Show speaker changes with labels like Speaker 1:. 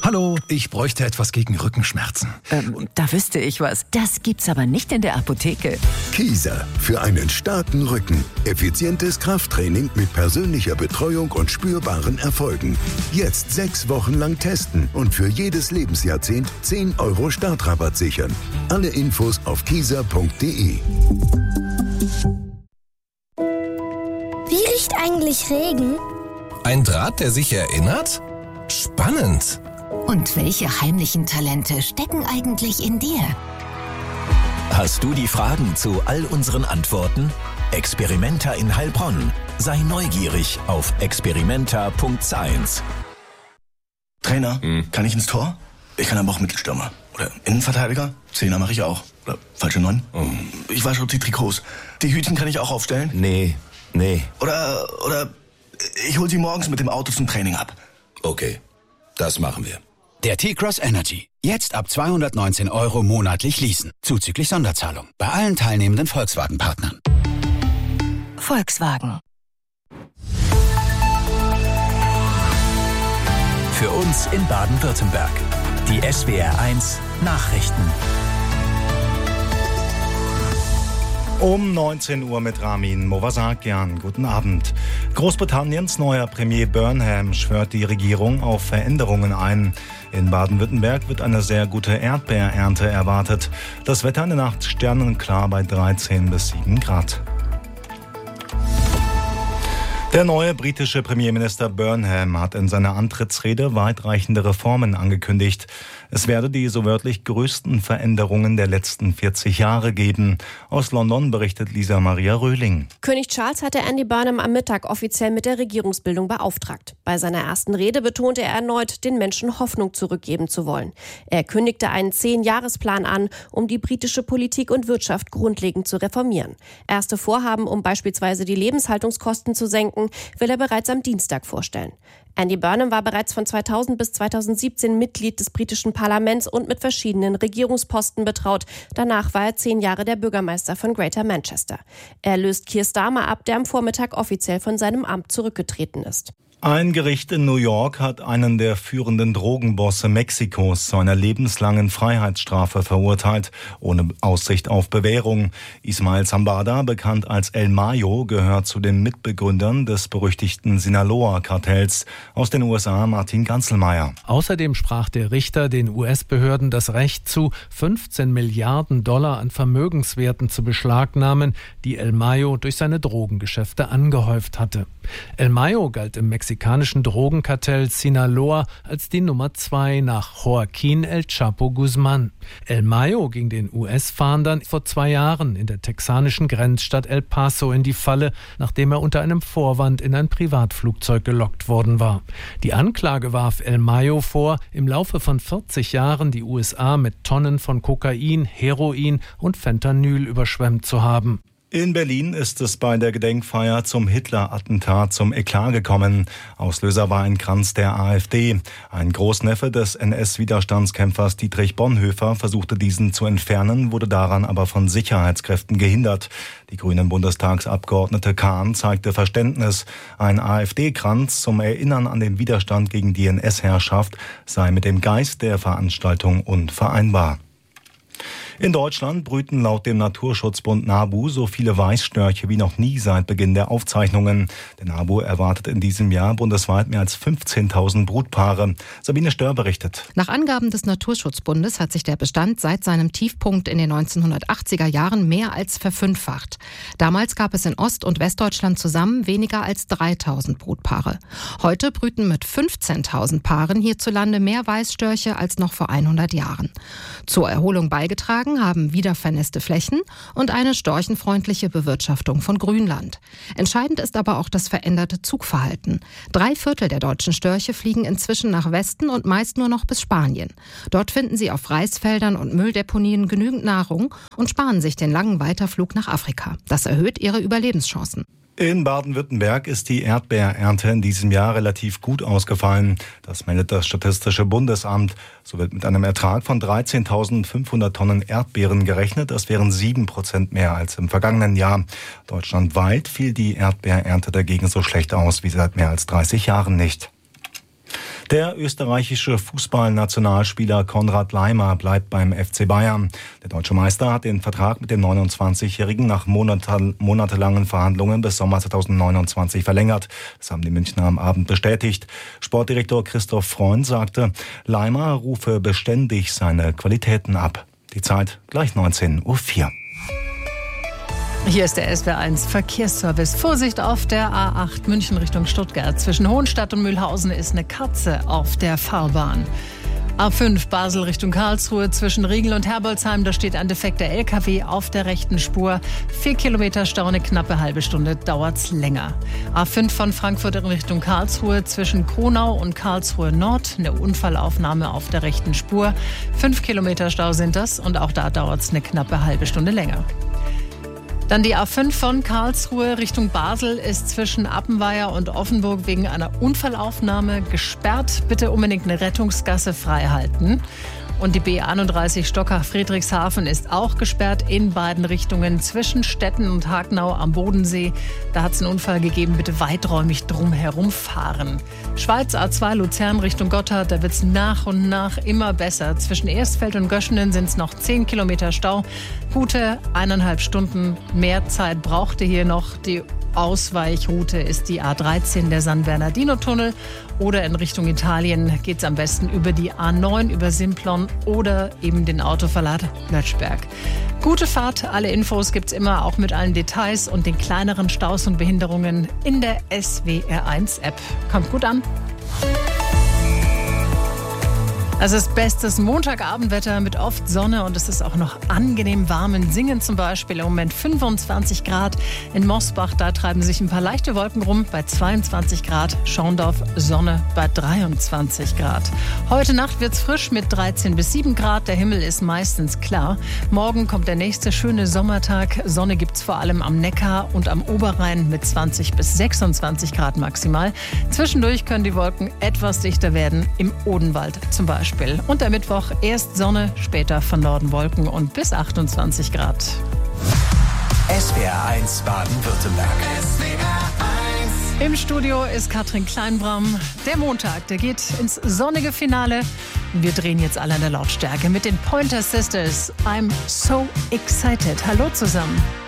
Speaker 1: Hallo, ich bräuchte etwas gegen Rückenschmerzen.
Speaker 2: Da wüsste ich was. Das gibt's aber nicht in der Apotheke.
Speaker 3: Kieser für einen starken Rücken. Effizientes Krafttraining mit persönlicher Betreuung und spürbaren Erfolgen. Jetzt 6 Wochen lang testen und für jedes Lebensjahrzehnt 10 € Startrabatt sichern. Alle Infos auf kieser.de.
Speaker 4: Wie riecht eigentlich Regen?
Speaker 5: Ein Draht, der sich erinnert? Spannend!
Speaker 6: Und welche heimlichen Talente stecken eigentlich in dir?
Speaker 7: Hast du die Fragen zu all unseren Antworten? Experimenta in Heilbronn. Sei neugierig auf experimenta.science.
Speaker 8: Trainer, kann ich ins Tor? Ich kann aber auch Mittelstürmer. Oder Innenverteidiger? Zehner mache ich auch. Oder falsche 9? Ich wasche die Trikots. Die Hütchen kann ich auch aufstellen?
Speaker 7: Nee.
Speaker 8: Oder ich hol sie morgens mit dem Auto zum Training ab.
Speaker 7: Okay, das machen wir.
Speaker 9: Der T-Cross Energy. Jetzt ab 219 € monatlich leasen. Zuzüglich Sonderzahlung. Bei allen teilnehmenden Volkswagen-Partnern.
Speaker 6: Volkswagen.
Speaker 7: Für uns in Baden-Württemberg. Die SWR1 Nachrichten.
Speaker 10: Um 19 Uhr mit Ramin Movasakian. Guten Abend. Großbritanniens neuer Premier Burnham schwört die Regierung auf Veränderungen ein. In Baden-Württemberg wird eine sehr gute Erdbeerernte erwartet. Das Wetter in der Nacht sternenklar bei 13 bis 7 Grad. Der neue britische Premierminister Burnham hat in seiner Antrittsrede weitreichende Reformen angekündigt. Es werde die so wörtlich größten Veränderungen der letzten 40 Jahre geben. Aus London berichtet Lisa Maria Röhling.
Speaker 11: König Charles hatte Andy Burnham am Mittag offiziell mit der Regierungsbildung beauftragt. Bei seiner ersten Rede betonte er erneut, den Menschen Hoffnung zurückgeben zu wollen. Er kündigte einen 10-Jahresplan an, um die britische Politik und Wirtschaft grundlegend zu reformieren. Erste Vorhaben, um beispielsweise die Lebenshaltungskosten zu senken, will er bereits am Dienstag vorstellen. Andy Burnham war bereits von 2000 bis 2017 Mitglied des britischen Parlaments und mit verschiedenen Regierungsposten betraut. Danach war er 10 Jahre der Bürgermeister von Greater Manchester. Er löst Keir Starmer ab, der am Vormittag offiziell von seinem Amt zurückgetreten ist.
Speaker 10: Ein Gericht in New York hat einen der führenden Drogenbosse Mexikos zu einer lebenslangen Freiheitsstrafe verurteilt, ohne Aussicht auf Bewährung. Ismael Zambada, bekannt als El Mayo, gehört zu den Mitbegründern des berüchtigten Sinaloa-Kartells. Aus den USA Martin Ganzelmeier.
Speaker 12: Außerdem sprach der Richter den US-Behörden das Recht zu, 15 Milliarden $ an Vermögenswerten zu beschlagnahmen, die El Mayo durch seine Drogengeschäfte angehäuft hatte. El Mayo galt im mexikanischen Drogenkartell Sinaloa als die Nummer 2 nach Joaquín El Chapo Guzmán. El Mayo ging den US-Fahndern vor 2 Jahren in der texanischen Grenzstadt El Paso in die Falle, nachdem er unter einem Vorwand in ein Privatflugzeug gelockt worden war. Die Anklage warf El Mayo vor, im Laufe von 40 Jahren die USA mit Tonnen von Kokain, Heroin und Fentanyl überschwemmt zu haben.
Speaker 10: In Berlin ist es bei der Gedenkfeier zum Hitler-Attentat zum Eklat gekommen. Auslöser war ein Kranz der AfD. Ein Großneffe des NS-Widerstandskämpfers Dietrich Bonhoeffer versuchte diesen zu entfernen, wurde daran aber von Sicherheitskräften gehindert. Die grünen Bundestagsabgeordnete Kahn zeigte Verständnis. Ein AfD-Kranz zum Erinnern an den Widerstand gegen die NS-Herrschaft sei mit dem Geist der Veranstaltung unvereinbar. In Deutschland brüten laut dem Naturschutzbund NABU so viele Weißstörche wie noch nie seit Beginn der Aufzeichnungen. Der NABU erwartet in diesem Jahr bundesweit mehr als 15.000 Brutpaare. Sabine Stör berichtet.
Speaker 13: Nach Angaben des Naturschutzbundes hat sich der Bestand seit seinem Tiefpunkt in den 1980er Jahren mehr als verfünffacht. Damals gab es in Ost- und Westdeutschland zusammen weniger als 3.000 Brutpaare. Heute brüten mit 15.000 Paaren hierzulande mehr Weißstörche als noch vor 100 Jahren. Zur Erholung beigetragen haben wiedervernässte Flächen und eine storchenfreundliche Bewirtschaftung von Grünland. Entscheidend ist aber auch das veränderte Zugverhalten. 3/4 der deutschen Störche fliegen inzwischen nach Westen und meist nur noch bis Spanien. Dort finden sie auf Reisfeldern und Mülldeponien genügend Nahrung und sparen sich den langen Weiterflug nach Afrika. Das erhöht ihre Überlebenschancen.
Speaker 10: In Baden-Württemberg ist die Erdbeerernte in diesem Jahr relativ gut ausgefallen. Das meldet das Statistische Bundesamt. So wird mit einem Ertrag von 13.500 Tonnen Erdbeeren gerechnet. Das wären 7% mehr als im vergangenen Jahr. Deutschlandweit fiel die Erdbeerernte dagegen so schlecht aus wie seit mehr als 30 Jahren nicht. Der österreichische Fußballnationalspieler Konrad Laimer bleibt beim FC Bayern. Der deutsche Meister hat den Vertrag mit dem 29-Jährigen nach monatelangen Verhandlungen bis Sommer 2029 verlängert. Das haben die Münchner am Abend bestätigt. Sportdirektor Christoph Freund sagte, Laimer rufe beständig seine Qualitäten ab. Die Zeit gleich 19:04 Uhr.
Speaker 14: Hier ist der SWR1 Verkehrsservice. Vorsicht auf der A8 München Richtung Stuttgart. Zwischen Hohenstadt und Mühlhausen ist eine Katze auf der Fahrbahn. A5 Basel Richtung Karlsruhe zwischen Riegel und Herbolzheim. Da steht ein defekter LKW auf der rechten Spur. 4 Kilometer Stau, eine knappe halbe Stunde dauert's länger. A5 von Frankfurt in Richtung Karlsruhe zwischen Kronau und Karlsruhe Nord. Eine Unfallaufnahme auf der rechten Spur. 5 Kilometer Stau sind das und auch da dauert's eine knappe halbe Stunde länger. Dann die A5 von Karlsruhe Richtung Basel ist zwischen Appenweier und Offenburg wegen einer Unfallaufnahme gesperrt. Bitte unbedingt eine Rettungsgasse freihalten. Und die B31 Stockach-Friedrichshafen ist auch gesperrt in beiden Richtungen zwischen Stetten und Hagenau am Bodensee. Da hat es einen Unfall gegeben, bitte weiträumig drumherum fahren. Schweiz A2 Luzern Richtung Gotthard, da wird es nach und nach immer besser. Zwischen Erstfeld und Göschenen sind es noch 10 Kilometer Stau. Gute 1,5 Stunden mehr Zeit brauchte hier noch. Die Ausweichroute ist die A13, der San Bernardino-Tunnel. Oder in Richtung Italien geht es am besten über die A9, über Simplon oder eben den Autoverlad Lötschberg. Gute Fahrt, alle Infos gibt's immer, auch mit allen Details und den kleineren Staus und Behinderungen in der SWR1-App. Kommt gut an. Es ist bestes Montagabendwetter mit oft Sonne und es ist auch noch angenehm warm. In Singen zum Beispiel im Moment 25 Grad. In Mosbach, da treiben sich ein paar leichte Wolken rum bei 22 Grad. Schorndorf, Sonne bei 23 Grad. Heute Nacht wird's frisch mit 13 bis 7 Grad. Der Himmel ist meistens klar. Morgen kommt der nächste schöne Sommertag. Sonne gibt's vor allem am Neckar und am Oberrhein mit 20 bis 26 Grad maximal. Zwischendurch können die Wolken etwas dichter werden, im Odenwald zum Beispiel. Und der Mittwoch erst Sonne, später von Norden Wolken und bis 28 Grad.
Speaker 7: SWR1 Baden-Württemberg.
Speaker 14: Im Studio ist Katrin Kleinbram. Der Montag, der geht ins sonnige Finale. Wir drehen jetzt alle an der Lautstärke mit den Pointer Sisters. I'm so excited. Hallo zusammen.